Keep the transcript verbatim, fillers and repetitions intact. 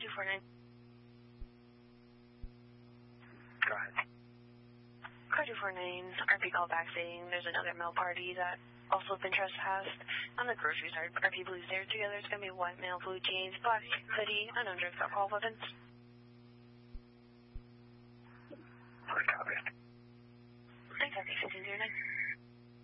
two four nine. Go ahead. Car two four nine, R P called back saying there's another male party that also been trespassed on the grocery store. R P believes they're together. It's going to be white male, blue jeans, black hoodie, unknown drugs, alcohol, weapons.